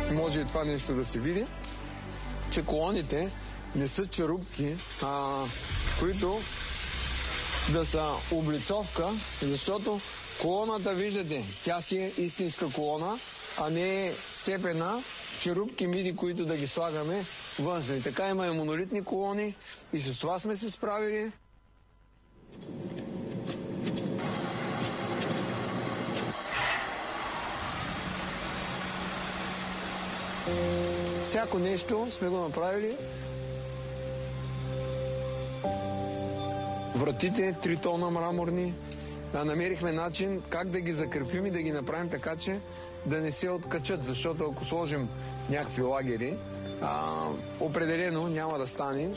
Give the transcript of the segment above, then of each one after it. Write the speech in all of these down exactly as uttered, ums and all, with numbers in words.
може и това нещо да се види, че колоните не са черупки, а, които да са облицовка, защото колоната, виждате, тя си е истинска колона, а не е сцепена черупки миди, които да ги слагаме външно. И така има и монолитни колони и с това сме се справили. Всяко нещо сме го направили. Вратите, три тона мраморни. Да, намерихме начин как да ги закрепим и да ги направим така, че да не се откачат, защото ако сложим някакви лагери, а, определено няма да стане.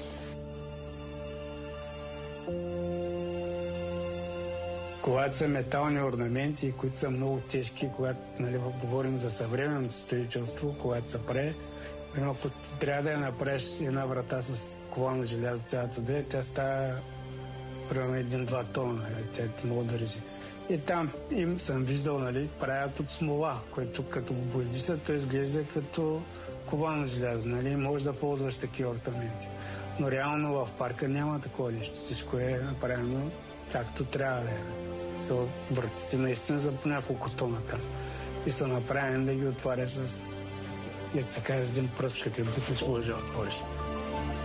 Когато са метални орнаменти, които са много тежки, когато, нали, говорим за съвременното строителство, когато се прави, ако трябва да я направиш една врата с ковално желязо, цялата да е, тя става примерно един-два тона, нали, тя ти мога да режи. И там им съм виждал, нали, правят от смола, което като го боядиса, то изглежда като ковално желязо, нали, може да ползваш такива орнаменти. Но реално в парка няма такова нещо, всичко е направено както трябва да е. Вратите наистина за по няколко тона там. И са направени да ги отваря с, как се казва, с един пръст, като бутнеш лъжа отвориш.